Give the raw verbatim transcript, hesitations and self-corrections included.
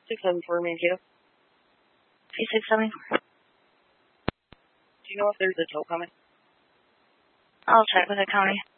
six seven four, main Q. P six seven. Do you know if there's a tow coming? I'll check with the county.